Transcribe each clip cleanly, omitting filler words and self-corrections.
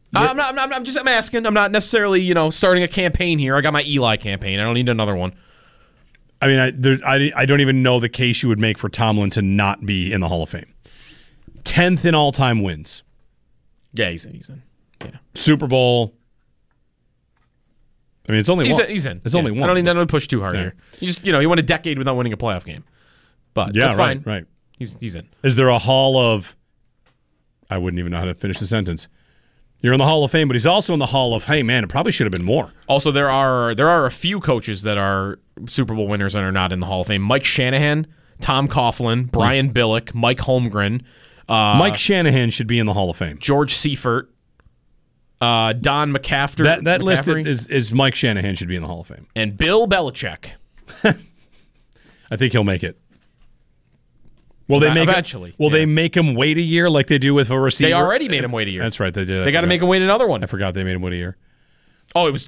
I'm asking. I'm not necessarily, starting a campaign here. I got my Eli campaign. I don't need another one. I mean, I don't even know the case you would make for Tomlin to not be in the Hall of Fame. 10th in all-time wins. Yeah, he's in. Yeah. Super Bowl. I mean, it's only one. He's in. It's only one. I don't need to push too hard here. You just, he went a decade without winning a playoff game. But that's fine. Right. He's in. Is there a hall of... I wouldn't even know how to finish the sentence. You're in the Hall of Fame, but he's also in the Hall of, hey, man, it probably should have been more. Also, there are a few coaches that are Super Bowl winners and are not in the Hall of Fame. Mike Shanahan, Tom Coughlin, Brian Billick, Mike Holmgren. Mike Shanahan should be in the Hall of Fame. George Seifert. Don McCaffrey. That list is Mike Shanahan should be in the Hall of Fame. And Bill Belichick. I think he'll make it. Will they make eventually? They make him wait a year like they do with a receiver? They already made him wait a year. That's right, they did. They got to make him wait another one. I forgot they made him wait a year. Oh, it was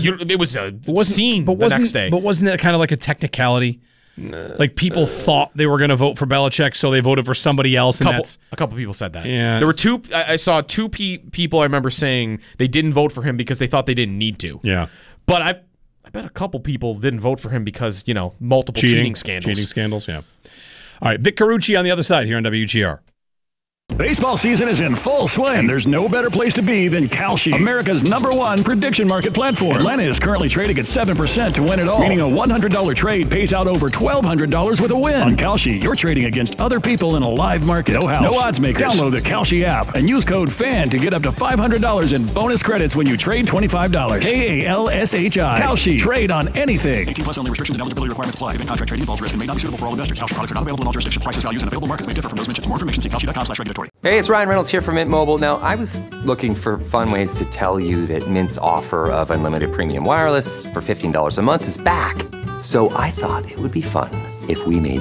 a scene the next day. But wasn't that kind of like a technicality? Like people thought they were going to vote for Belichick, so they voted for somebody else. A couple people said that. Yeah, there were two. I saw two people I remember saying they didn't vote for him because they thought they didn't need to. Yeah, but I bet a couple people didn't vote for him because multiple cheating scandals. Cheating scandals. Yeah. All right, Vic Carucci on the other side here on WGR. Baseball season is in full swing. There's no better place to be than Kalshi, America's #1 prediction market platform. Atlanta is currently trading at 7% to win it all, meaning a $100 trade pays out over $1,200 with a win. On Kalshi, you're trading against other people in a live market. No house, no odds makers. Download the Kalshi app and use code FAN to get up to $500 in bonus credits when you trade $25. KALSHI. Kalshi. Trade on anything. 18 plus only. Restrictions and eligibility requirements apply. Event contract trading involves risk and may not be suitable for all investors. Kalshi products are not available in all jurisdictions. Prices, values, and available markets may differ from those mentioned. For more information, see Kalshi.com/regulatory. Hey, it's Ryan Reynolds here from Mint Mobile. Now, I was looking for fun ways to tell you that Mint's offer of unlimited premium wireless for $15 a month is back. So I thought it would be fun if we made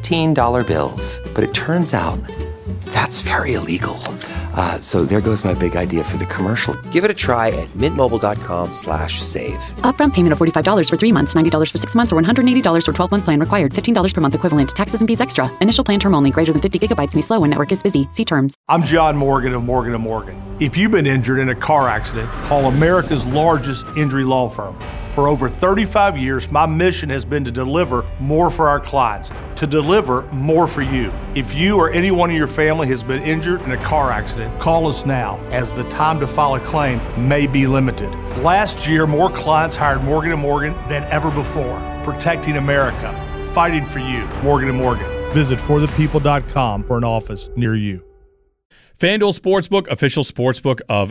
$15 bills. But it turns out that's very illegal. So there goes my big idea for the commercial. Give it a try at mintmobile.com/save. Upfront payment of $45 for 3 months, $90 for 6 months, or $180 for 12-month plan required. $15 per month equivalent. Taxes and fees extra. Initial plan term only. Greater than 50 gigabytes may slow when network is busy. See terms. I'm John Morgan of Morgan & Morgan. If you've been injured in a car accident, call America's largest injury law firm. For over 35 years, my mission has been to deliver more for our clients, to deliver more for you. If you or anyone in your family has been injured in a car accident, call us now, as the time to file a claim may be limited. Last year, more clients hired Morgan & Morgan than ever before, protecting America, fighting for you. Morgan & Morgan. Visit forthepeople.com for an office near you. FanDuel Sportsbook, official sportsbook of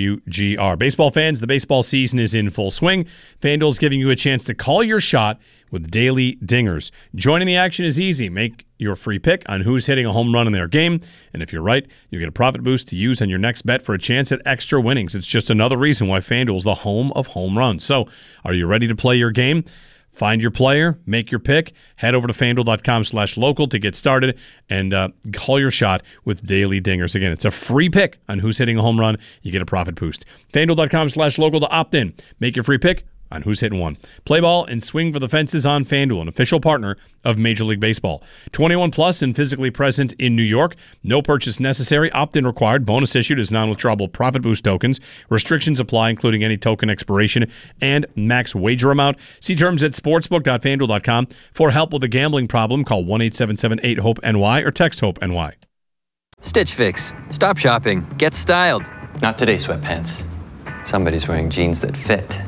WGR. Baseball fans, the baseball season is in full swing. FanDuel's giving you a chance to call your shot with daily dingers. Joining the action is easy. Make your free pick on who's hitting a home run in their game, and if you're right, you'll get a profit boost to use on your next bet for a chance at extra winnings. It's just another reason why FanDuel's the home of home runs. So, are you ready to play your game? Find your player, make your pick, head over to FanDuel.com/local to get started, and call your shot with daily dingers. Again, it's a free pick on who's hitting a home run. You get a profit boost. FanDuel.com/local to opt in. Make your free pick on who's hitting one. Play ball and swing for the fences on FanDuel, an official partner of Major League Baseball. 21 plus and physically present in New York. No purchase necessary. Opt-in required. Bonus issued as non-withdrawable profit boost tokens. Restrictions apply, including any token expiration and max wager amount. See terms at sportsbook.fanduel.com. For help with a gambling problem, call 1-877-8-HOPE-NY or text HOPE-NY. Stitch Fix. Stop shopping. Get styled. Not today, sweatpants. Somebody's wearing jeans that fit.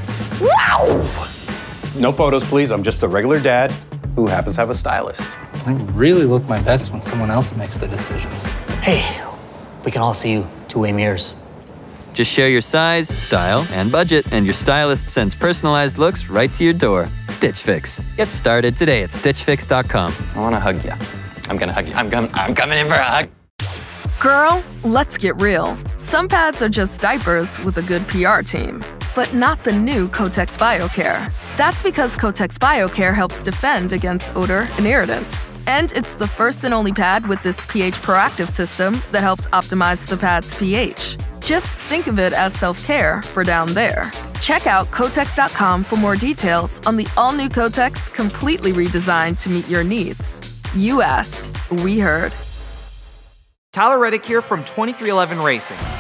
Wow! No photos, please. I'm just a regular dad who happens to have a stylist. I really look my best when someone else makes the decisions. Hey, we can all see you two-way mirrors. Just share your size, style, and budget, and your stylist sends personalized looks right to your door. Stitch Fix. Get started today at StitchFix.com. I want to hug you. I'm going to hug you. I'm coming in for a hug. Girl, let's get real. Some pads are just diapers with a good PR team. But not the new Kotex BioCare. That's because Kotex BioCare helps defend against odor and irritants. And it's the first and only pad with this pH proactive system that helps optimize the pad's pH. Just think of it as self-care for down there. Check out Kotex.com for more details on the all-new Kotex, completely redesigned to meet your needs. You asked, we heard. Tyler Reddick here from 23XI Racing.